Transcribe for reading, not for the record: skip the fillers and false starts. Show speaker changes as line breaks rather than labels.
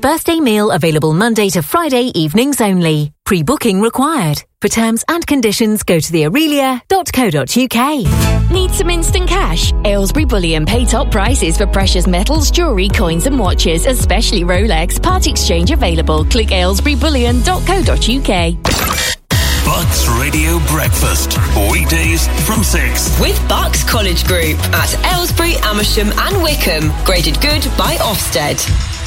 birthday meal available Monday to Friday evenings only. Pre-booking required. For terms and conditions, go to theaurelia.co.uk.
Need some instant cash? Aylesbury Bullion pay top prices for precious metals, jewellery, coins and watches, especially Rolex. Part exchange available. Click aylesburybullion.co.uk.
Bucks Radio Breakfast. Weekdays from 6.
With Bucks College Group at Aylesbury, Amersham and Wickham. Graded good by Ofsted.